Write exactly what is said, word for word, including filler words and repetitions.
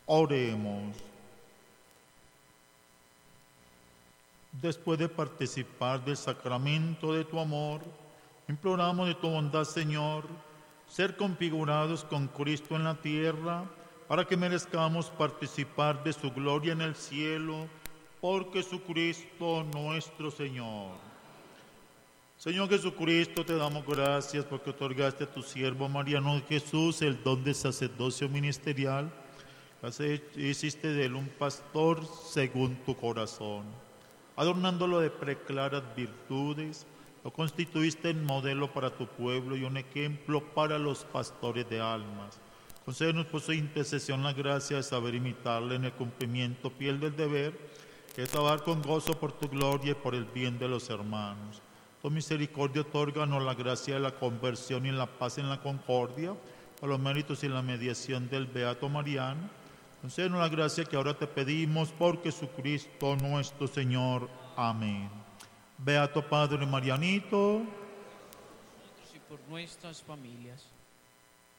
Oremos. Después de participar del sacramento de tu amor, imploramos de tu bondad, Señor, ser configurados con Cristo en la tierra, para que merezcamos participar de su gloria en el cielo, por Jesucristo nuestro Señor. Señor Jesucristo, te damos gracias porque otorgaste a tu siervo Mariano Jesús el don de sacerdocio ministerial. Hiciste de él un pastor según tu corazón. Adornándolo de preclaras virtudes, lo constituiste en modelo para tu pueblo y un ejemplo para los pastores de almas. Concédenos por su intercesión la gracia de saber imitarle en el cumplimiento fiel del deber, que es trabajar con gozo por tu gloria y por el bien de los hermanos. Tu misericordia otórganos la gracia de la conversión y la paz en la concordia, por los méritos y la mediación del Beato Mariano. Concédenos la gracia que ahora te pedimos por Jesucristo nuestro Señor. Amén. Beato Padre Marianito, y por nuestras familias.